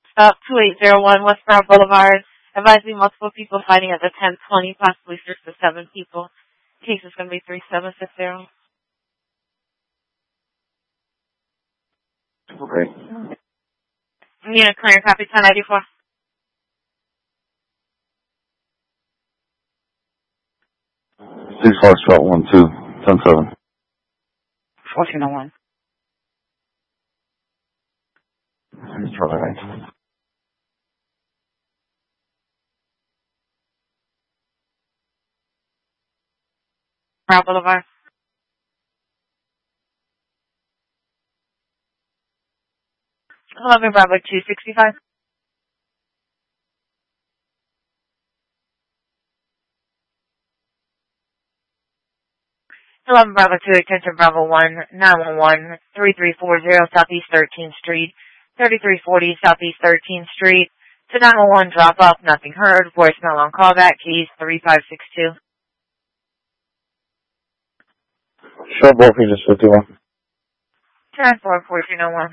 Stop 2801 West Brown Boulevard. Advising multiple people fighting at the 1020, possibly 6 to 7 people. Case is going to be 3760. Okay. Unit clear, copy 1094. Six Foxtrot 12, 10-7. 1401. Charlie. Brown Boulevard. 11 Bravo 265. Bravo 2, attention Bravo 1, 911, 3340 Southeast 13th Street, 3340 Southeast 13th Street. To 911, drop off, nothing heard, voicemail on callback, keys 3562. Short ball just 51. 10-4-1401.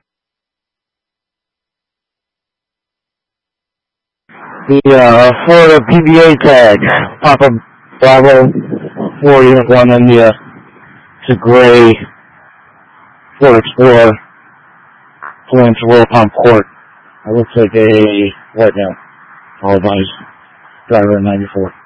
The Florida PBA tag, Papa Bravo 4 Unit 1 India. It's a gray Ford Explorer pulling into Royal Palm Court. It looks like a white male, followed by his driver in 94.